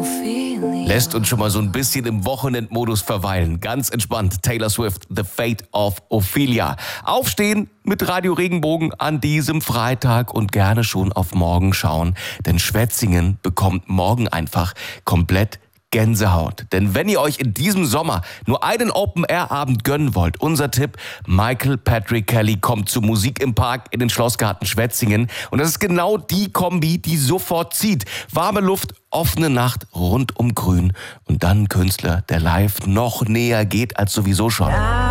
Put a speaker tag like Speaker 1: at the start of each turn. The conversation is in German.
Speaker 1: lässt uns schon mal so ein bisschen im Wochenendmodus verweilen. Ganz entspannt. Taylor Swift, The Fate of Ophelia. Aufstehen mit Radio Regenbogen an diesem Freitag und gerne schon auf morgen schauen. Denn Schwetzingen bekommt morgen einfach komplett Gänsehaut. Denn wenn ihr euch in diesem Sommer nur einen Open-Air-Abend gönnen wollt, unser Tipp, Michael Patrick Kelly kommt zu Musik im Park in den Schlossgarten Schwetzingen. Und das ist genau die Kombi, die sofort zieht. Warme Luft, offene Nacht, rundum grün und dann ein Künstler, der live noch näher geht als sowieso schon.